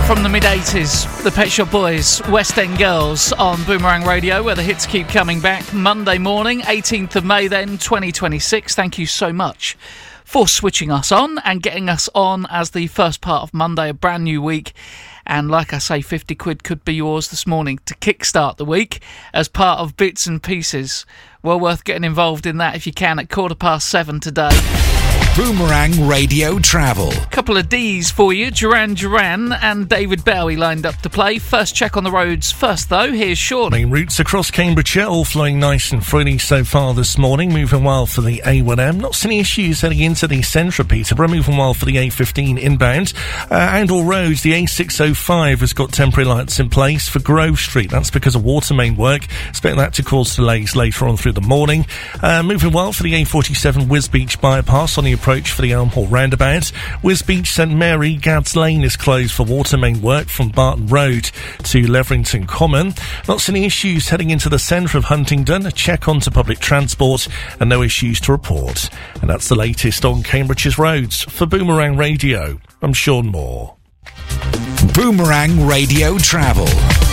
From the mid-80s, the Pet Shop Boys, West End Girls on Boomerang Radio, where the hits keep coming back. Monday morning, 18th of May then, 2026. Thank you so much for switching us on and getting us on as the first part of Monday, a brand new week. And like I say, 50 quid could be yours this morning to kickstart the week as part of Bits and Pieces. Well worth getting involved in that if you can at 7:15 today. Boomerang Radio Travel. Couple of D's for you. Duran and David Bowie lined up to play. First check on the roads first, though. Here's Sean. Main routes across Cambridgeshire, all flowing nice and freely so far this morning. Moving well for the A1M. Not seeing any issues heading into the centre of Peterborough. Moving well for the A15 inbound. And all roads, the A605 has got temporary lights in place for Grove Street. That's because of water main work. Expect that to cause delays later on through the morning. Moving well for the A47 Wisbeach bypass on the approach for the Elm Hall roundabout. Wisbeach St Mary Gads Lane is closed for water main work from Barton Road to Leverington Common. Not seeing any issues heading into the centre of Huntingdon. A check onto public transport and no issues to report. And that's the latest on Cambridge's roads. For Boomerang Radio, I'm Sean Moore. Boomerang Radio Travel.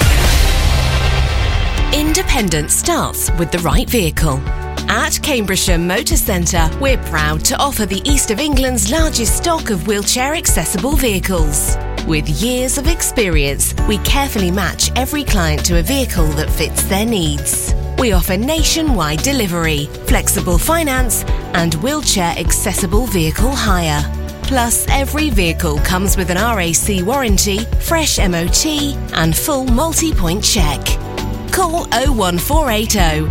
Independence starts with the right vehicle. At Cambridgeshire Motor Centre, we're proud to offer the East of England's largest stock of wheelchair-accessible vehicles. With years of experience, we carefully match every client to a vehicle that fits their needs. We offer nationwide delivery, flexible finance, and wheelchair-accessible vehicle hire. Plus, every vehicle comes with an RAC warranty, fresh MOT, and full multi-point check. Call 01480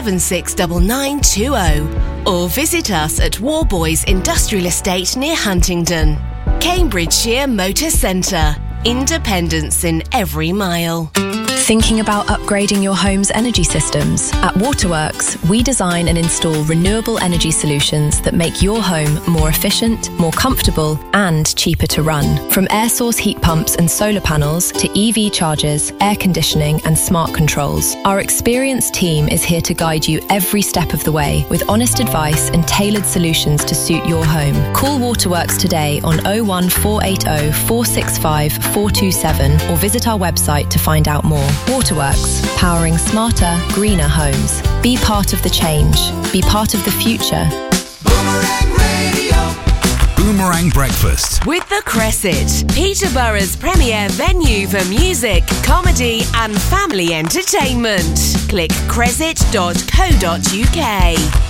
769920 or visit us at Warboys Industrial Estate near Huntingdon. Cambridgeshire Motor Centre. Independence in every mile. Thinking about upgrading your home's energy systems? At Waterworks, we design and install renewable energy solutions that make your home more efficient, more comfortable, and cheaper to run. From air source heat pumps and solar panels to EV chargers, air conditioning, and smart controls, our experienced team is here to guide you every step of the way with honest advice and tailored solutions to suit your home. Call Waterworks today on 01480 465 427 or visit our website to find out more. Waterworks, powering smarter, greener homes. Be part of the change. Be part of the future. Boomerang Radio. Boomerang Breakfast. With the Cresset, Peterborough's premier venue for music, comedy and family entertainment. Click cresset.co.uk.